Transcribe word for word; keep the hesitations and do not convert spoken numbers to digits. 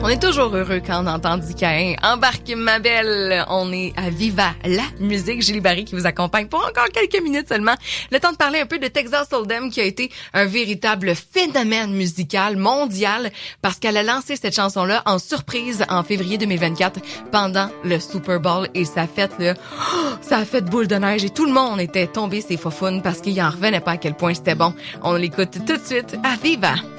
On est toujours heureux quand on entend du Caïn. Embarque ma belle, on est à Viva la musique. Julie Barry qui vous accompagne pour encore quelques minutes seulement. Le temps de parler un peu de Texas Hold'em qui a été un véritable phénomène musical mondial parce qu'elle a lancé cette chanson-là en surprise en février deux mille vingt-quatre pendant le Super Bowl et ça a fait là, oh, ça a fait boule de neige et tout le monde était tombé ses faufounes parce qu'il en revenait pas à quel point c'était bon. On l'écoute tout de suite à Viva.